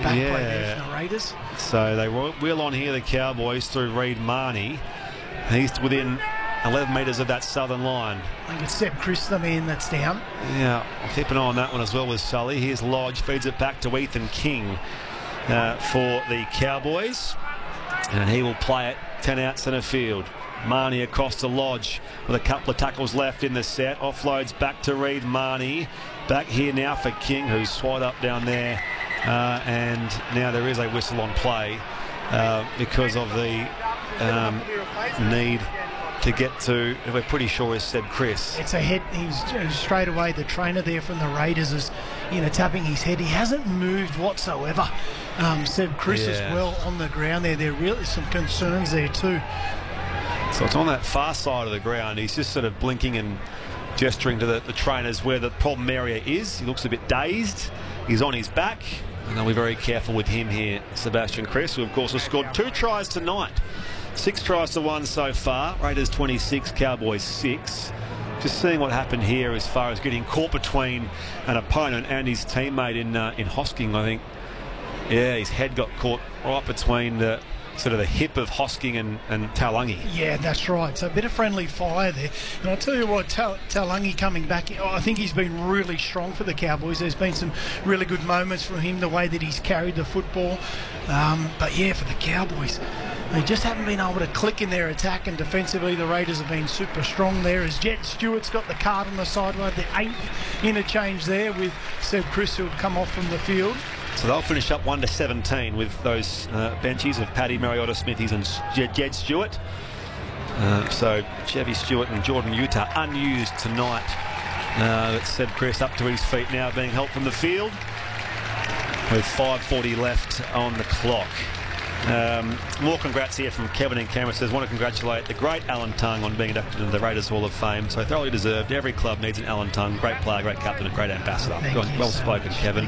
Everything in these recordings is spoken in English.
back play there for the Raiders. So they wheel on here, the Cowboys, through Reed Marnie. He's within 11 metres of that southern line. I think it's Seb Chris, the man that's down. Yeah, I'll keep an eye on that one as well with Sully. Here's Lodge, feeds it back to Ethan King for the Cowboys. And he will play it 10 out centre field. Marnie across to Lodge with a couple of tackles left in the set. Offloads back to Reed Marnie. Back here now for King, who's swide up down there. And now there is a whistle on play because of the need to get to, we're pretty sure, is Seb Chris. It's a head. He's straight away, the trainer there from the Raiders is, tapping his head. He hasn't moved whatsoever. Seb Chris as well on the ground there. There really some concerns there too. So it's on that far side of the ground. He's just sort of blinking and gesturing to the trainers where the problem area is. He looks a bit dazed. He's on his back. And they'll be very careful with him here, Sebastian Chris, who of course has scored 2 tries tonight. 6 tries to 1 so far. Raiders 26, Cowboys 6. Just seeing what happened here as far as getting caught between an opponent and his teammate in Hosking, I think. Yeah, his head got caught right between the sort of the hip of Hosking and Taulagi. Yeah, that's right. So a bit of friendly fire there. And I'll tell you what, Taulagi coming back, I think he's been really strong for the Cowboys. There's been some really good moments from him, the way that he's carried the football. But yeah, for the Cowboys, they just haven't been able to click in their attack, and defensively the Raiders have been super strong there as Jet Stewart's got the card on the sideline, the 8th interchange there with Seb Chris, who had come off from the field. So they'll finish up 1-17 with those benchies of Paddy, Mariota, Smithies and Jed Stewart. So Chevy Stewart and Jordan Utah unused tonight. Seb Chris up to his feet now, being helped from the field with 5:40 left on the clock. More congrats here from Kevin in Canberra. Says, want to congratulate the great Alan Tongue on being inducted into the Raiders Hall of Fame. So thoroughly deserved. Every club needs an Alan Tongue. Great player, great captain, a great ambassador. Well spoken, Kevin.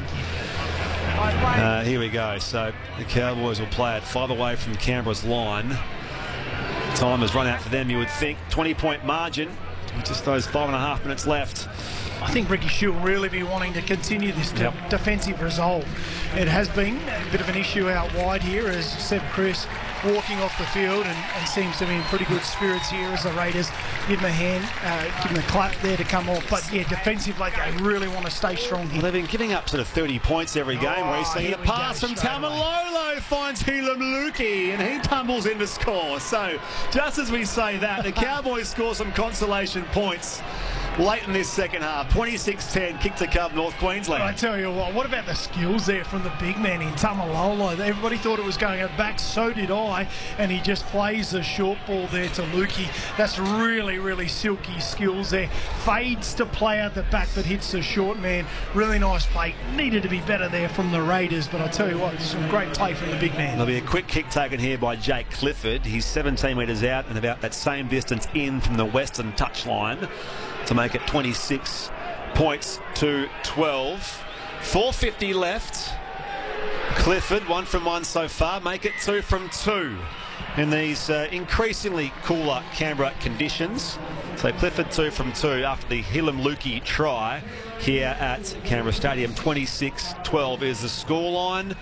Here we go. So the Cowboys will play it 5 away from Canberra's line. Time has run out for them, you would think. 20-point margin. Just those 5.5 minutes left. I think Ricky Shield will really be wanting to continue this defensive resolve. It has been a bit of an issue out wide here as Seb Chris walking off the field and seems to be in pretty good spirits here as the Raiders give him a hand, give him a clap there to come off. But yeah, defensively they really want to stay strong here. Well, they've been giving up sort of 30 points every game recently. The pass from Tamalolo finds Helam Luki and he tumbles in to score. So just as we say that, the Cowboys score some consolation points late in this second half. 26-10, kick to Cub, North Queensland. I tell you what about the skills there from the big man in Tamalolo? Everybody thought it was going out back, so did I, and he just plays the short ball there to Lukey. That's really, really silky skills there. Fades to play out the back but hits the short man. Really nice play. Needed to be better there from the Raiders, but I tell you what, some great play from the big man. There'll be a quick kick taken here by Jake Clifford. He's 17 metres out and about that same distance in from the western touchline to make it 26 points to 12. 4:50 left. Clifford 1 from 1 so far. Make it 2 from 2 in these increasingly cooler Canberra conditions. So Clifford 2 from 2 after the Helam Luki try here at Canberra Stadium. 26-12 is the scoreline.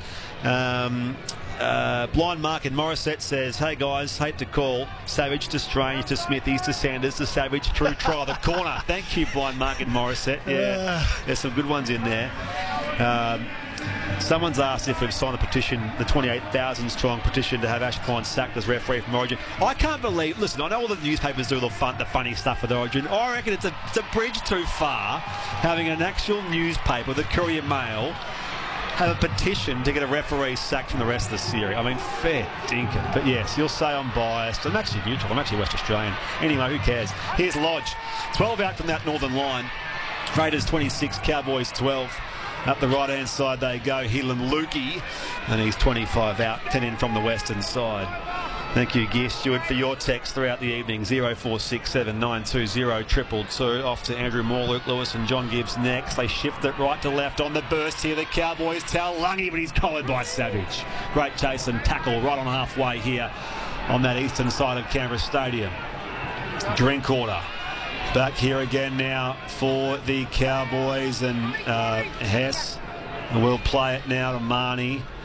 Blind Mark in Morissette says, hey guys, hate to call Savage to Strange to Smithies to Sanders to Savage, true try of the corner. Thank you, Blind Mark in Morissette. Yeah, there's some good ones in there. Someone's asked if we've signed the petition, the 28,000 strong petition to have Ash Klein sacked as referee from Origin. I can't believe, listen, I know all the newspapers do the funny stuff with Origin. I reckon it's a bridge too far having an actual newspaper, the Courier Mail, have a petition to get a referee sacked from the rest of the series. I mean, fair dinkum. But yes, you'll say I'm biased. I'm actually neutral. I'm actually West Australian. Anyway, who cares? Here's Lodge. 12 out from that northern line. Raiders 26, Cowboys 12. Up the right-hand side they go. Helam Luki. And he's 25 out. 10 in from the western side. Thank you, Gear Stewart, for your text throughout the evening. 0467 920 222. Off to Andrew Moore, Luke Lewis and John Gibbs next. They shift it right to left on the burst here. The Cowboys tell Lungy, but he's collared by Savage. Great chase and tackle right on halfway here on that eastern side of Canberra Stadium. Drinkwater back here again now for the Cowboys, and Hess will play it now to Marnie.